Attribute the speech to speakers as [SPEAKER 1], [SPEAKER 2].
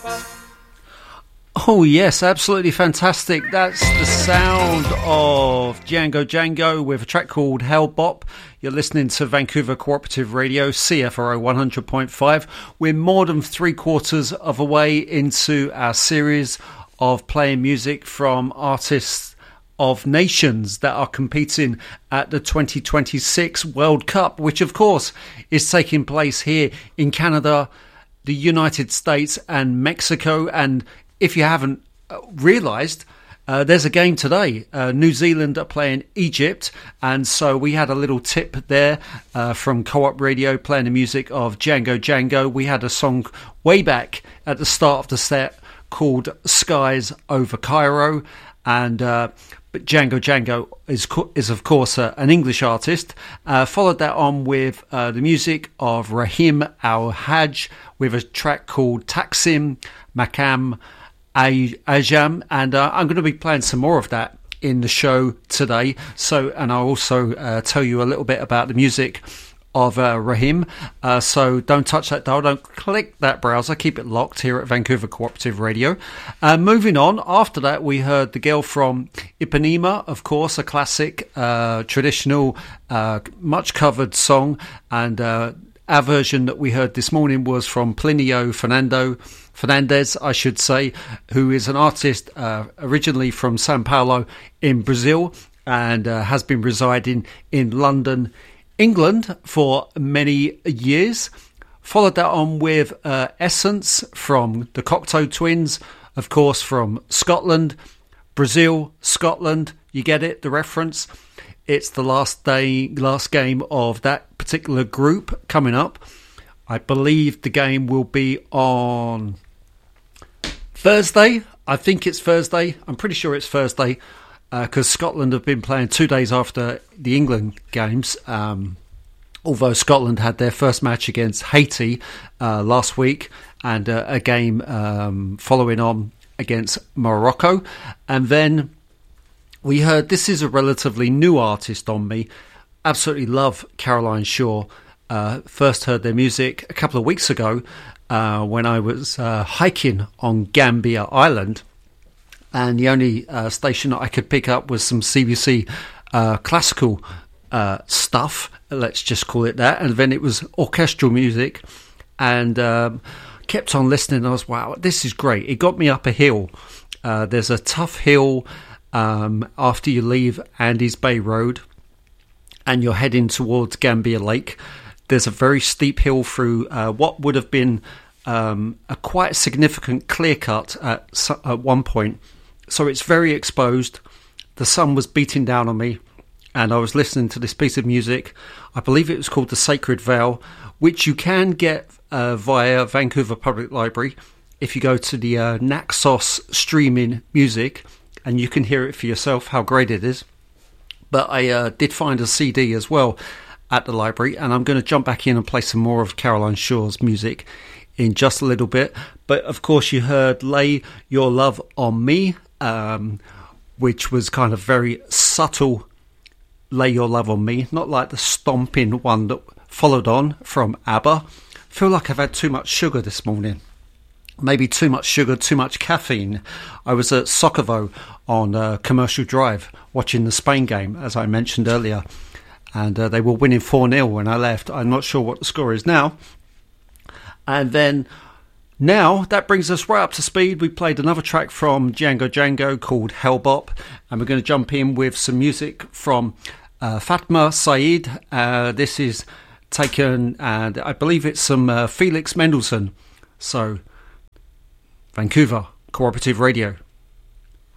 [SPEAKER 1] Oh yes, absolutely fantastic. That's the sound of Django Django with a track called Hell Bop. You're listening to Vancouver Cooperative Radio, CFRO 100.5. We're more than 3/4 of a way into our series of playing music from artists of nations that are competing at the 2026 World Cup, which of course is taking place here in Canada, the United States and Mexico. And if you haven't realised, there's a game today. New Zealand are playing Egypt, and so we had a little tip there from Co-op Radio playing the music of Django Django. We had a song way back at the start of the set called Skies Over Cairo, and but Django Django is of course an English artist. Followed that on with the music of Rahim Al Hajj with a track called Taksim Makam Ajam, and I'm going to be playing some more of that in the show today. So, and I'll also tell you a little bit about the music of Rahim. So don't touch that dial, don't click that browser, keep it locked here at Vancouver Cooperative Radio. Moving on, after that we heard The Girl from Ipanema, of course, a classic, traditional, much covered song, and our version that we heard this morning was from Plinio Fernandez, I should say, who is an artist originally from Sao Paulo in Brazil, and has been residing in London, England for many years. Followed that on with Essence from the Cocteau Twins, of course from Scotland, Brazil, Scotland, you get it, the reference. It's the last game of that particular group coming up. I believe the game will be on Thursday. I think it's Thursday. I'm pretty sure it's Thursday, because Scotland have been playing 2 days after the England games. Although Scotland had their first match against Haiti last week, and a game following on against Morocco. And then we heard, this is a relatively new artist on me. Absolutely love Caroline Shaw. First heard their music a couple of weeks ago when I was hiking on Gambia Island, and the only station that I could pick up was some CBC classical stuff, let's just call it that, and then it was orchestral music, and kept on listening. I was, wow, this is great. It got me up a hill. There's a tough hill after you leave Andes Bay Road and you're heading towards Gambia Lake. There's a very steep hill through what would have been a quite significant clear cut at one point. So it's very exposed. The sun was beating down on me, and I was listening to this piece of music. I believe it was called The Sacred Vow, which you can get via Vancouver Public Library if you go to the Naxos streaming music, and you can hear it for yourself how great it is. But I did find a CD as well at the library, and I'm going to jump back in and play some more of Caroline Shaw's music in just a little bit. But of course you heard Lay Your Love on Me, which was kind of very subtle. Lay Your Love on Me, not like the stomping one that followed on from ABBA. I feel like I've had too much sugar this morning. Maybe too much sugar, too much caffeine. I was at Soccervo on Commercial Drive watching the Spain game, as I mentioned earlier, and they were winning 4-0 when I left. I'm not sure what the score is now. And then now that brings us right up to speed. We played another track from Django Django called Hellbop, and we're going to jump in with some music from Fatma Saeed. This is taken, and I believe it's some Felix Mendelssohn. So, Vancouver Cooperative Radio.